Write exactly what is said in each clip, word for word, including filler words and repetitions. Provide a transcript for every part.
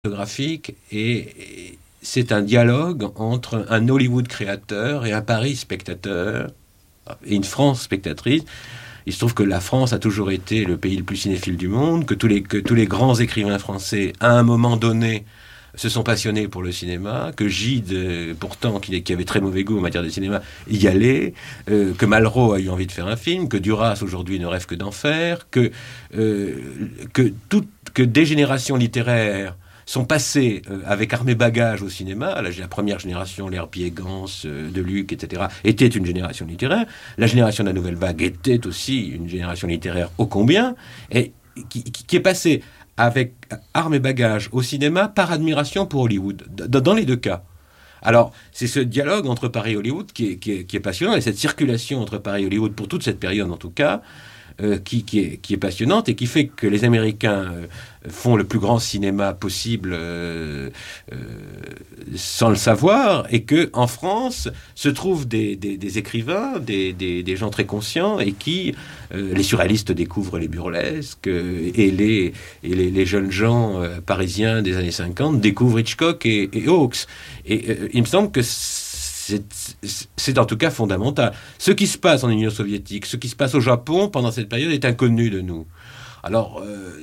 cinématographique et, et c'est un dialogue entre un Hollywood créateur et un Paris spectateur et une France spectatrice. Il se trouve que la France a toujours été le pays le plus cinéphile du monde, que tous les, que tous les grands écrivains français, à un moment donné, se sont passionnés pour le cinéma, que Gide, pourtant, qui, qui avait très mauvais goût en matière de cinéma, y allait, euh, que Malraux a eu envie de faire un film, que Duras, aujourd'hui, ne rêve que d'en faire, que, euh, que, tout, que des générations littéraires sont passés euh, avec armes et bagages au cinéma. La, la première génération, l'Herbier, Gans, euh, Deluc, et cetera, était une génération littéraire. La génération de la Nouvelle Vague était aussi une génération littéraire ô combien, et qui, qui, qui est passée avec armes et bagages au cinéma par admiration pour Hollywood, dans, dans les deux cas. Alors, c'est ce dialogue entre Paris et Hollywood qui est, qui est, qui est passionnant, et cette circulation entre Paris et Hollywood, pour toute cette période en tout cas, Euh, qui, qui, est, qui est passionnante et qui fait que les Américains euh, font le plus grand cinéma possible euh, euh, sans le savoir, et qu'en France se trouvent des, des, des écrivains, des, des, des gens très conscients, et qui, euh, les surréalistes découvrent les burlesques, euh, et, les, et les, les jeunes gens euh, parisiens des années cinquante découvrent Hitchcock et, et Hawks. Et euh, il me semble que C'est, c'est en tout cas fondamental. Ce qui se passe en Union soviétique, ce qui se passe au Japon pendant cette période est inconnu de nous. Alors, euh,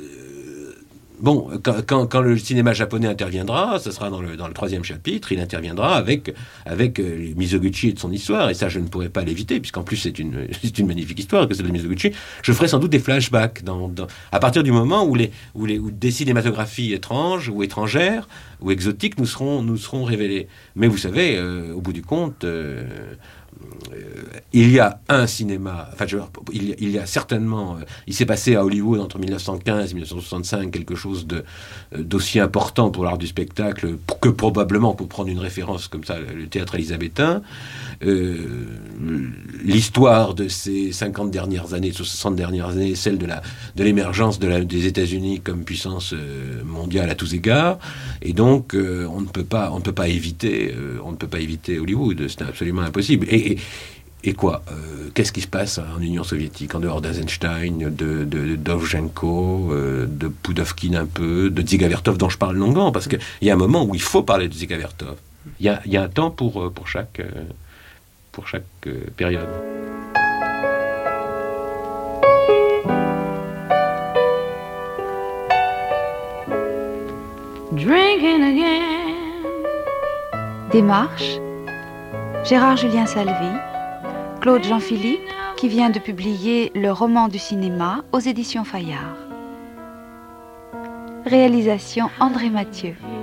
bon, quand, quand, quand le cinéma japonais interviendra, ce sera dans le, dans le troisième chapitre, il interviendra avec, avec euh, Mizoguchi et de son histoire, et ça je ne pourrais pas l'éviter, puisqu'en plus c'est une, c'est une magnifique histoire que celle de Mizoguchi. Je ferai sans doute des flashbacks dans, dans, à partir du moment où, les, où, les, où des cinématographies étranges ou étrangères ou exotiques nous seront, nous seront révélées. Mais vous savez, euh, au bout du compte, euh, euh, il y a un cinéma, enfin, je, il, il y a certainement, euh, il s'est passé à Hollywood entre mille neuf cent quinze et mille neuf cent soixante-cinq quelque chose de, euh, d'aussi important pour l'art du spectacle que probablement, pour prendre une référence comme ça, le théâtre élisabétain. Euh, l'histoire de ces cinquante dernières années, soixante dernières années, celle de, la, de l'émergence de la, des États-Unis comme puissance euh, mondiale à tous égards, et donc euh, on ne peut pas, on ne peut pas éviter, euh, on ne peut pas éviter Hollywood, c'est absolument impossible. Et, et, et quoi euh, Qu'est-ce qui se passe en Union soviétique, en dehors d'Eisenstein, de, de, de Dovzhenko, euh, de Pudovkin un peu, de Dziga-Vertov dont je parle longuement, parce qu'il y a un moment où il faut parler de Dziga-Vertov. Il y a, il y a un temps pour, pour chaque... Euh, pour chaque euh, période. Drinking again. Démarche, Gérard Julien Salvi, Claude Jean-Philippe, qui vient de publier Le roman du cinéma aux éditions Fayard. Réalisation André Mathieu.